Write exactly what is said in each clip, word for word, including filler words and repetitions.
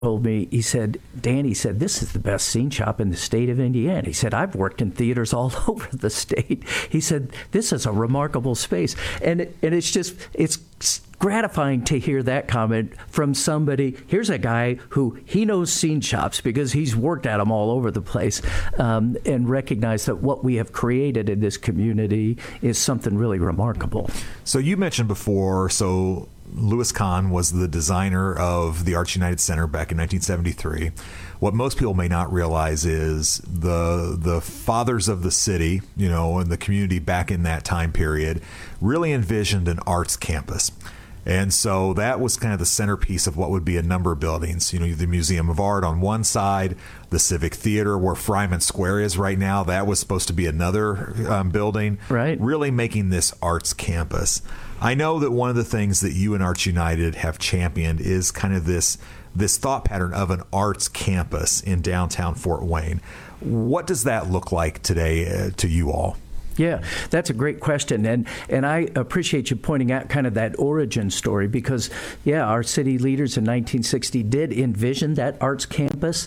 told me, he said, Dan, he said, this is the best scene shop in the state of Indiana. He said, I've worked in theaters all over the state. He said, this is a remarkable space. And it, and it's just, it's gratifying to hear that comment from somebody. Here's a guy who he knows scene shops because he's worked at them all over the place, um, and recognize that what we have created in this community is something really remarkable. So you mentioned before, so Louis Kahn was the designer of the Arts United Center back in nineteen seventy-three. What most people may not realize is the the fathers of the city, you know, and the community back in that time period really envisioned an arts campus. And so that was kind of the centerpiece of what would be a number of buildings. You know, the Museum of Art on one side, the Civic Theater where Fryman Square is right now, that was supposed to be another um, building. Right. Really making this arts campus. I know that one of the things that you and Arts United have championed is kind of this this thought pattern of an arts campus in downtown Fort Wayne. What does that look like today uh, to you all? Yeah, that's a great question. And and I appreciate you pointing out kind of that origin story because, yeah, our city leaders in nineteen sixty did envision that arts campus.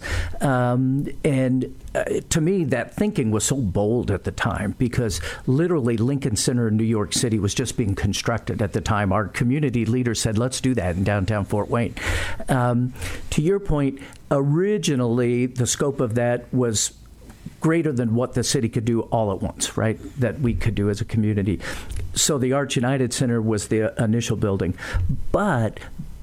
Um, and uh, to me, that thinking was so bold at the time because literally Lincoln Center in New York City was just being constructed at the time. Our community leaders said, let's do that in downtown Fort Wayne. Um, to your point, originally the scope of that was greater than what the city could do all at once, right? That we could do as a community. So the Arts United Center was the initial building. But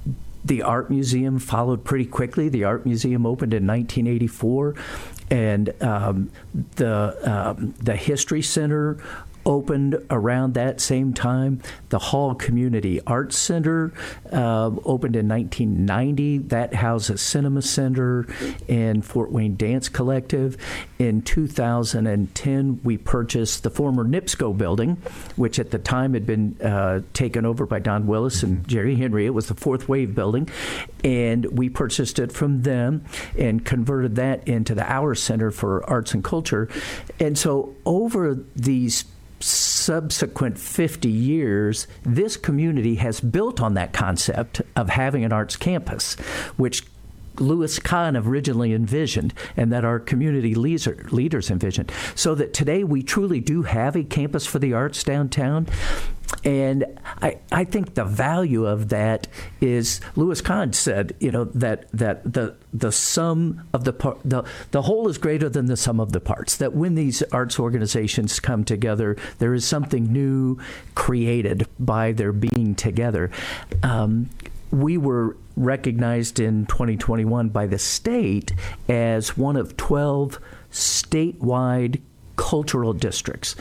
the Art Museum followed pretty quickly. The Art Museum opened in nineteen eighty-four, and um, the um, the History Center opened around that same time. The Hall Community Arts Center uh, opened in nineteen ninety. That houses Cinema Center and Fort Wayne Dance Collective. In two thousand ten, we purchased the former NIPSCO building, which at the time had been uh, taken over by Don Willis and Jerry Henry. It was the Fourth Wave building. And we purchased it from them and converted that into the Our Center for Arts and Culture. And so over these subsequent fifty years, this community has built on that concept of having an arts campus, which Louis Kahn originally envisioned and that our community leader, leaders envisioned, so that today we truly do have a campus for the arts downtown. And I, I think the value of that is, Louis Kahn said, you know, that that the the sum of the part, the the whole is greater than the sum of the parts. That when these arts organizations come together, there is something new created by their being together. Um, we were recognized in twenty twenty-one by the state as one of twelve statewide cultural districts.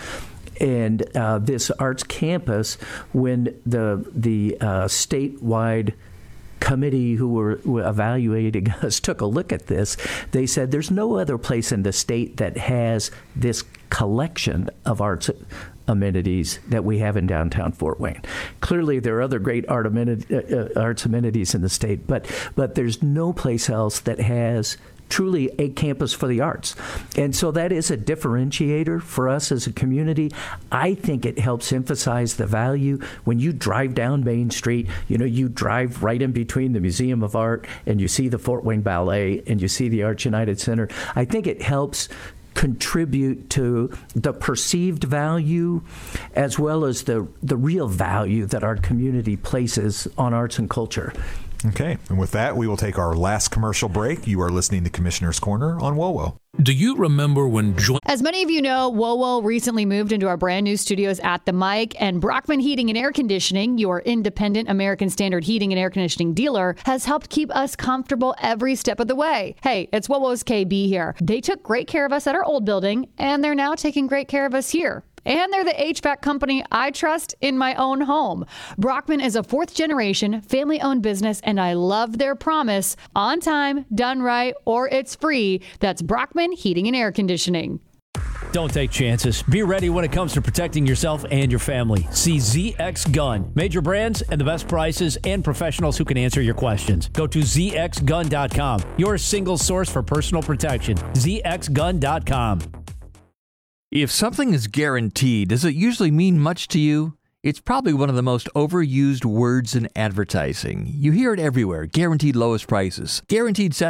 And uh, this arts campus, when the the uh, statewide committee who were, were evaluating us took a look at this, they said there's no other place in the state that has this collection of arts amenities that we have in downtown Fort Wayne. Clearly, there are other great art amenity, uh, arts amenities in the state, but but there's no place else that has truly a campus for the arts. And so that is a differentiator for us as a community. I think it helps emphasize the value. When you drive down Main Street, you know, you drive right in between the Museum of Art and you see the Fort Wayne Ballet and you see the Arts United Center. I think it helps contribute to the perceived value as well as the the real value that our community places on arts and culture. Okay, and with that, we will take our last commercial break. You are listening to Commissioner's Corner on WOWO. Do you remember when... Jo- As many of you know, WOWO recently moved into our brand new studios at the Mic, and Brockman Heating and Air Conditioning, your independent American Standard heating and air conditioning dealer, has helped keep us comfortable every step of the way. Hey, it's WOWO's K B here. They took great care of us at our old building, and they're now taking great care of us here. And they're the H V A C company I trust in my own home. Brockman is a fourth generation family owned business, and I love their promise: on time, done right, or it's free. That's Brockman Heating and Air Conditioning. Don't take chances. Be ready when it comes to protecting yourself and your family. See Z X Gun. Major brands and the best prices and professionals who can answer your questions. Go to Z X gun dot com. Your single source for personal protection. Z X gun dot com. If something is guaranteed, does it usually mean much to you? It's probably one of the most overused words in advertising. You hear it everywhere. Guaranteed lowest prices. Guaranteed